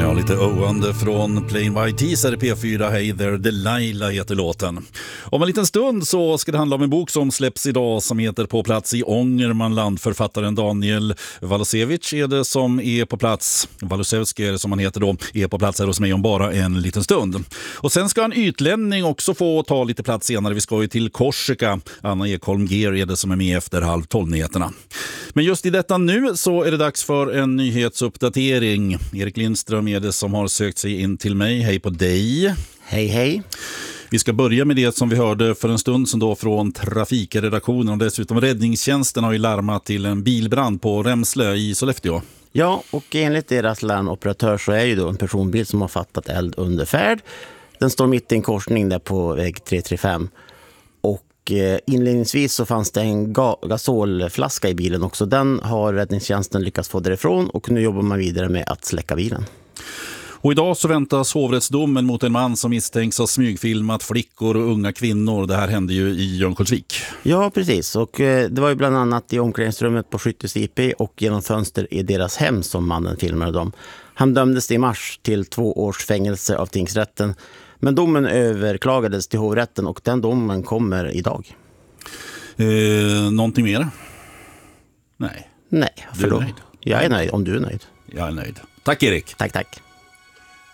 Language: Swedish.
Ja, lite oande från Plain White Teaser P4. Hey there, Delilah heter låten. Om en liten stund så ska det handla om en bok som släpps idag som heter På plats i Ångermanland. Författaren Daniel Walosewicz är det som är på plats. Walosewski är det som han heter då, är på plats här hos mig om bara en liten stund. Och sen ska en ytlänning också få ta lite plats senare. Vi ska ju till Korsika. Anna Ekholm Ger är det som är med efter 11:30. Men just i detta nu så är det dags för en nyhetsuppdatering. Erik Lindström är det som har sökt sig in till mig. Hej på dig. Hej, hej. Vi ska börja med det som vi hörde för en stund sedan då från trafikredaktionen. Och dessutom räddningstjänsten har ju larmat till en bilbrand på Remslö i Sollefteå. Ja, och enligt deras larmoperatör så är ju då en personbil som har fattat eld under färd. Den står mitt i en korsning där på väg 335. Och inledningsvis så fanns det en gasolflaska i bilen också. Den har räddningstjänsten lyckats få därifrån och nu jobbar man vidare med att släcka bilen. Och idag så väntas hovrättsdomen mot en man som misstänks ha smygfilmat flickor och unga kvinnor. Det här hände ju i Örnsköldsvik. Ja, precis. Och det var ju bland annat i omklädningsrummet på Skyttes IP och genom fönster i deras hem som mannen filmade dem. Han dömdes i mars till 2 års fängelse av tingsrätten. Men domen överklagades till hovrätten och den domen kommer idag. Någonting mer? Nej. Nej, för Du är då. nöjd? Jag är nöjd om du är nöjd. Jag är nöjd. Tack Erik. Tack.